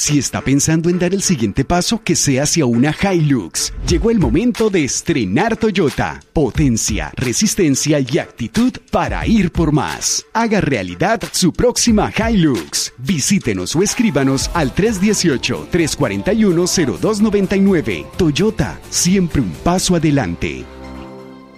Si está pensando en dar el siguiente paso, que sea hacia una Hilux. Llegó el momento de estrenar Toyota. Potencia, resistencia y actitud para ir por más. Haga realidad su próxima Hilux. Visítenos o escríbanos al 318-341-0299. Toyota, siempre un paso adelante.